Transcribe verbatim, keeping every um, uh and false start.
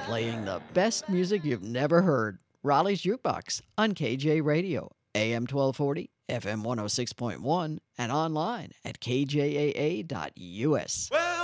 playing the best music you've never heard. Raleigh's Jukebox on K J Radio, A M twelve forty, F M one oh six point one, and online at K J A A dot U S. Well,